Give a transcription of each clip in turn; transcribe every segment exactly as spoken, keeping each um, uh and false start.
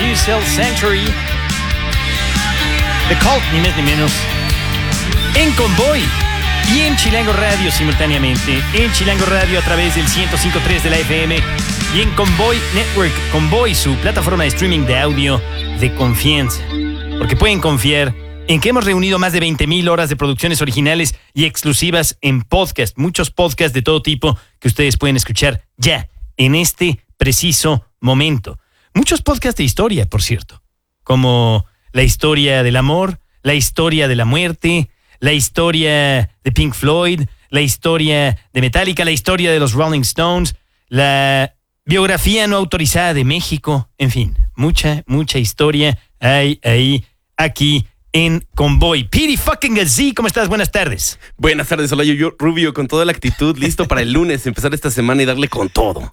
Q Cell Sanctuary. The Cult, ni más ni menos. En Convoy y en Chilango Radio simultáneamente. En Chilango Radio a través del ciento cinco punto tres de la F M y en Convoy Network. Convoy, su plataforma de streaming de audio de confianza. Porque pueden confiar en que hemos reunido más de veinte mil horas de producciones originales y exclusivas en podcast. Muchos podcasts de todo tipo que ustedes pueden escuchar ya, en este preciso momento. Muchos podcasts de historia, por cierto, como la historia del amor, la historia de la muerte, la historia de Pink Floyd, la historia de Metallica, la historia de los Rolling Stones, la biografía no autorizada de México, en fin, mucha, mucha historia hay ahí, aquí, en Convoy. Piri fucking Z, ¿cómo estás? Buenas tardes. Buenas tardes, Olayo. Yo, Rubio, con toda la actitud, listo para el lunes, empezar esta semana y darle con todo.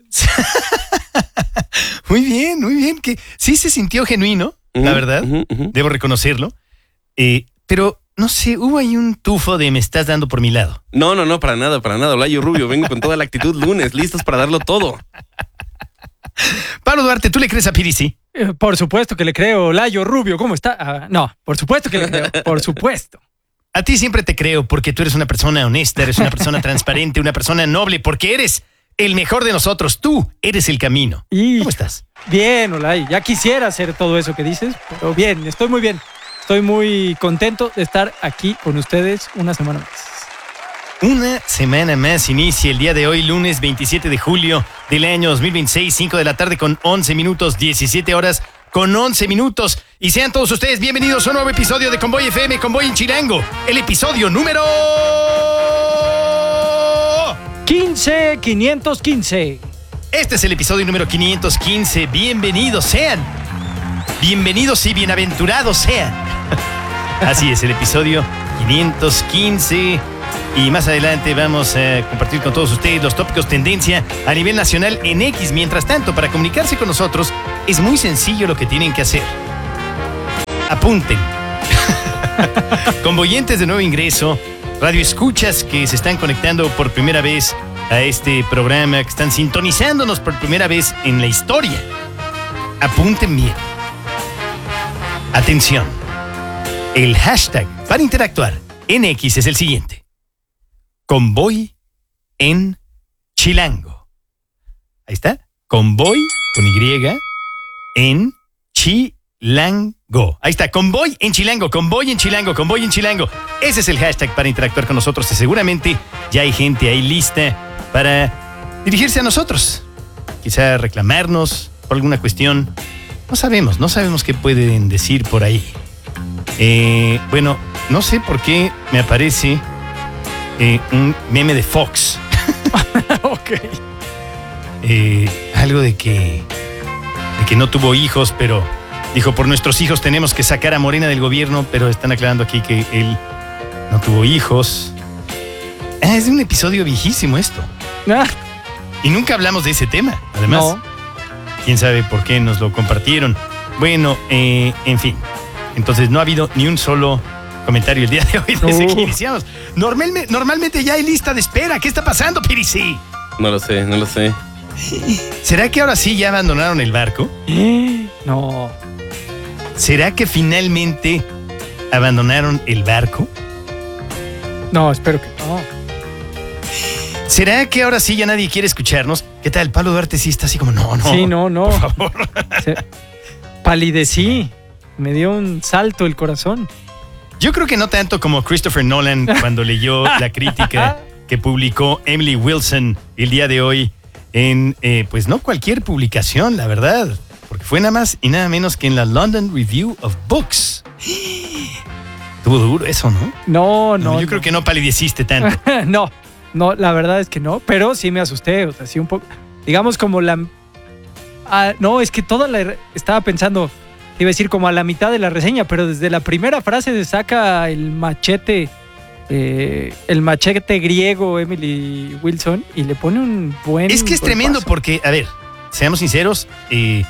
Muy bien, muy bien. Que sí se sintió genuino, uh-huh, la verdad. Uh-huh, uh-huh. Debo reconocerlo. Eh, pero, no sé, hubo ahí un tufo de me estás dando por mi lado. No, no, no, para nada, para nada. Olayo, Rubio, vengo con toda la actitud lunes, listos para darlo todo. Pablo Duarte, ¿tú le crees a Piri C? Eh, por supuesto que le creo. Layo, Rubio, ¿cómo está? Ah, no, por supuesto que le creo, por supuesto. A ti siempre te creo porque tú eres una persona honesta, eres una persona transparente, una persona noble, porque eres el mejor de nosotros. Tú eres el camino. Y ¿cómo estás? Bien, Olay. Ya quisiera hacer todo eso que dices, pero bien, estoy muy bien. Estoy muy contento de estar aquí con ustedes una semana más. Una semana más inicia el día de hoy, lunes veintisiete de julio del año dos mil veintiséis, cinco de la tarde con once minutos, diecisiete horas con once minutos. Y sean todos ustedes bienvenidos a un nuevo episodio de Convoy F M, Convoy en Chilango. El episodio número... quince, quinientos quince. Este es el episodio número quinientos quince. Bienvenidos sean. Bienvenidos y bienaventurados sean. Así es, el episodio quinientos quince. Y más adelante vamos a compartir con todos ustedes los tópicos tendencia a nivel nacional en X. Mientras tanto, para comunicarse con nosotros es muy sencillo lo que tienen que hacer. Apunten. Convoyentes de nuevo ingreso, radioescuchas que se están conectando por primera vez a este programa, que están sintonizándonos por primera vez en la historia. Apunten bien. Atención. El hashtag para interactuar en X es el siguiente. Convoy en Chilango. Ahí está. Convoy con Y en Chilango. Ahí está. Convoy en Chilango. Convoy en Chilango. Convoy en Chilango. Ese es el hashtag para interactuar con nosotros. Y seguramente ya hay gente ahí lista para dirigirse a nosotros. Quizá reclamarnos por alguna cuestión. No sabemos. No sabemos qué pueden decir por ahí. Eh, bueno, no sé por qué me aparece... Eh, un meme de Fox. Ok. Eh, algo de que, de que no tuvo hijos, pero dijo, por nuestros hijos tenemos que sacar a Morena del gobierno, pero están aclarando aquí que él no tuvo hijos. Ah, es de un episodio viejísimo esto. Ah. Y nunca hablamos de ese tema, además. No. Quién sabe por qué nos lo compartieron. Bueno, eh, en fin. Entonces no ha habido ni un solo comentario el día de hoy desde uh. que iniciamos. Normalmente, normalmente ya hay lista de espera. ¿Qué está pasando, Piri C? No lo sé, no lo sé. ¿Será que ahora sí ya abandonaron el barco? No. ¿Será que finalmente abandonaron el barco? No, espero que no. ¿Será que ahora sí ya nadie quiere escucharnos? ¿Qué tal? Pablo Duarte sí está así como, no, no. Sí, no, no. Por favor. Se palidecí. Me dio un salto el corazón. Yo creo que no tanto como Christopher Nolan cuando leyó la crítica que publicó Emily Wilson el día de hoy en, eh, pues no cualquier publicación, la verdad, porque fue nada más y nada menos que en la London Review of Books. Estuvo duro eso, ¿no? No, no. no yo no. creo que no palideciste tanto. No, no, la verdad es que no, pero sí me asusté, o sea, sí un poco, digamos como la... Ah, no, es que toda la... Estaba pensando... Iba a decir como a la mitad de la reseña, pero desde la primera frase se saca el machete, eh, el machete griego Emily Wilson y le pone un buen... Es que es golpazo. tremendo porque, a ver, seamos sinceros, eh,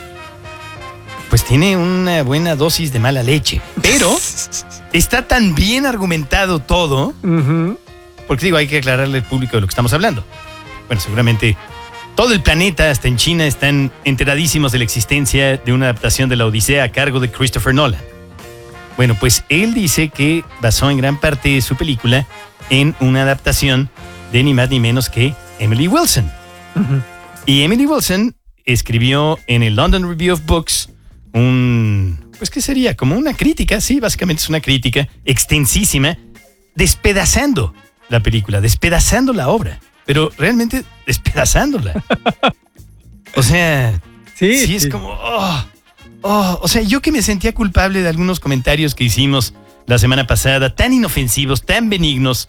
pues tiene una buena dosis de mala leche, pero está tan bien argumentado todo, uh-huh. porque digo, hay que aclararle al público de lo que estamos hablando. Bueno, seguramente todo el planeta, hasta en China, están enteradísimos de la existencia de una adaptación de la Odisea a cargo de Christopher Nolan. Bueno, pues él dice que basó en gran parte su película en una adaptación de ni más ni menos que Emily Wilson. Ujú. Y Emily Wilson escribió en el London Review of Books un, pues ¿qué sería? Como una crítica, sí, básicamente es una crítica extensísima, despedazando la película, despedazando la obra, pero realmente despedazándola. O sea, Sí, sí, es sí. como, oh, oh, o sea, yo que me sentía culpable de algunos comentarios que hicimos la semana pasada, tan inofensivos, tan benignos.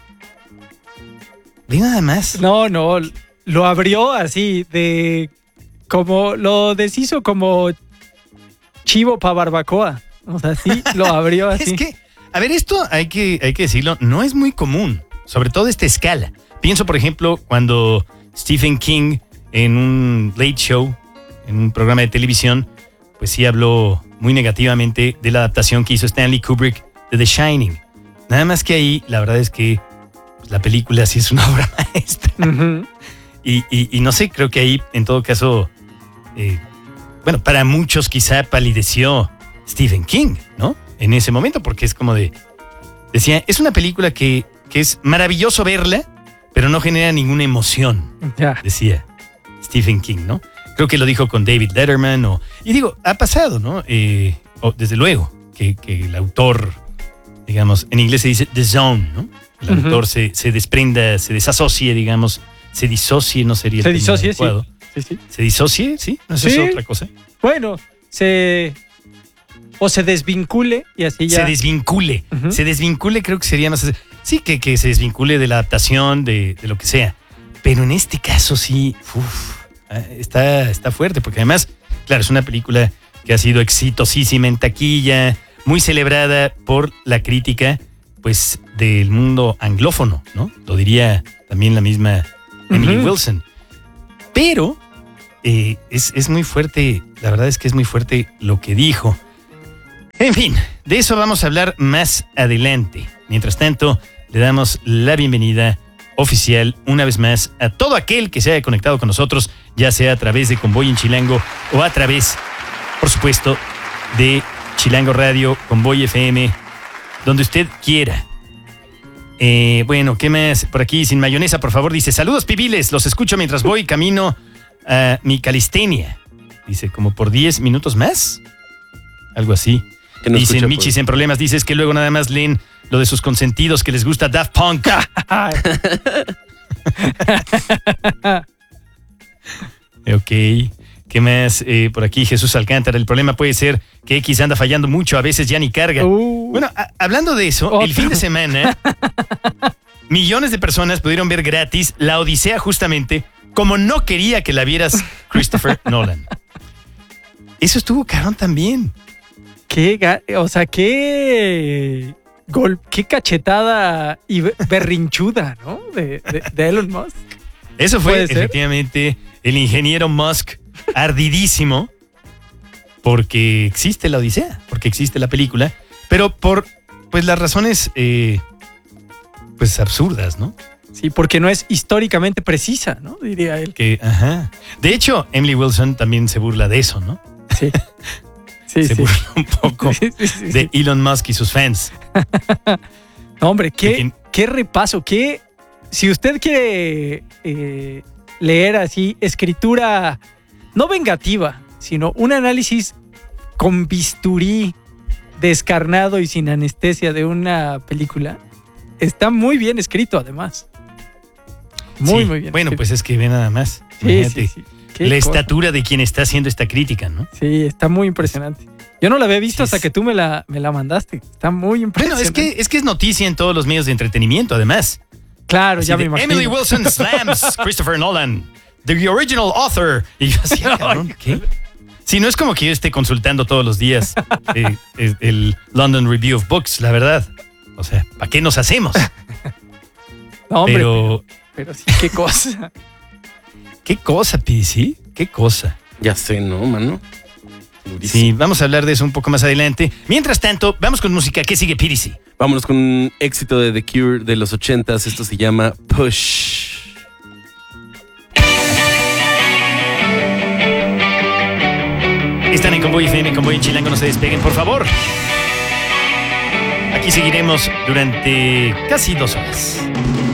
Ve nada más. No, no, lo abrió así de como lo deshizo como chivo para barbacoa. O sea, sí, lo abrió así. Es que, a ver, esto hay que, hay que decirlo, no es muy común, sobre todo esta escala. Pienso, por ejemplo, cuando Stephen King en un late show, en un programa de televisión, pues sí habló muy negativamente de la adaptación que hizo Stanley Kubrick de The Shining. Nada más que ahí, la verdad es que pues, la película sí es una obra maestra. Ujú. Y, y, y no sé, creo que ahí, en todo caso, eh, bueno, para muchos quizá palideció Stephen King, ¿no? En ese momento, porque es como de... Decía, es una película que, que es maravilloso verla, pero no genera ninguna emoción, Ya. decía Stephen King, ¿no? Creo que lo dijo con David Letterman, o, y digo, ha pasado, ¿no? Eh, o, desde luego, que, que el autor, digamos, en inglés se dice the zone, ¿no? El Ujú. autor se, se desprenda, se desasocie, digamos, se disocie, no sería el Se término disocie, sí. adecuado. Sí, sí. ¿Se disocie? ¿Sí? ¿No es Sí. eso otra cosa? Bueno, se o se desvincule y así ya. Se desvincule. Ujú. Se desvincule, creo que sería más... Sí, que, que se desvincule de la adaptación, de, de lo que sea. Pero en este caso sí, uf, está, está fuerte, porque además, claro, es una película que ha sido exitosísima en taquilla, muy celebrada por la crítica, pues, del mundo anglófono, ¿no? Lo diría también la misma Emily Ujú. Wilson. Pero eh, es, es muy fuerte, la verdad es que es muy fuerte lo que dijo. En fin, de eso vamos a hablar más adelante. Mientras tanto, le damos la bienvenida oficial una vez más a todo aquel que se haya conectado con nosotros, ya sea a través de Convoy en Chilango o a través, por supuesto, de Chilango Radio, Convoy F M, donde usted quiera. Eh, bueno, ¿qué más? Por aquí, sin mayonesa, por favor, dice, saludos pibiles, los escucho mientras voy camino a mi calistenia. Dice, como por diez minutos más. Algo así. Que no Dicen escucha, Michis pues. en problemas, dices que luego nada más leen lo de sus consentidos que les gusta Daft Punk. Ay, Ok. ¿Qué más? Eh, por aquí Jesús Alcántara. El problema puede ser que X anda fallando mucho, a veces ya ni carga. uh, Bueno, a- hablando de eso, Otro. el fin de semana, millones de personas pudieron ver gratis La Odisea justamente como no quería que la vieras Christopher Nolan. Eso estuvo carón también. qué, ga- o sea, qué gol, qué cachetada y be- berrinchuda, ¿no? De, de- de Elon Musk. Eso fue ¿Puede ser? efectivamente el ingeniero Musk ardidísimo porque existe la Odisea, porque existe la película, pero por pues las razones eh, pues absurdas, ¿no? Sí, porque no es históricamente precisa, ¿no? Diría él. Que, ajá. De hecho, Emily Wilson también se burla de eso, ¿no? Sí. Sí, se sí. burla un poco Sí, sí, sí, de sí. Elon Musk y sus fans. No, hombre, qué, ¿Quién? qué repaso, qué... Si usted quiere eh, leer así escritura no vengativa, sino un análisis con bisturí, descarnado y sin anestesia de una película, está muy bien escrito además. Muy, Sí. muy bien Bueno, escrito. pues es que ve nada más. Sí, Imagínate sí, sí. Qué la cosa. estatura de quien está haciendo esta crítica, ¿no? Sí, está muy impresionante. Yo no la había visto Sí, hasta sí. que tú me la, me la mandaste. Está muy Bueno, impresionante. es que, es que es noticia en todos los medios de entretenimiento, además. Claro, Así ya de, me imagino. Emily Wilson slams Christopher Nolan, the original author. Y yo así, cabrón, ¿qué? Si no es como que yo esté consultando todos los días eh, el, el London Review of Books, la verdad. O sea, ¿para qué nos hacemos? No, hombre, pero, Pero, pero sí, qué cosa. ¿qué cosa, P D C? ¿Qué cosa? Ya sé, ¿no, mano? Durísimo. Sí, vamos a hablar de eso un poco más adelante. Mientras tanto, vamos con música. ¿Qué sigue, P D C? Vámonos con un éxito de The Cure de los ochentas. Esto se llama Push. Están en Convoy F M, Convoy en Chilango, no se despeguen, por favor. Aquí seguiremos durante casi dos horas.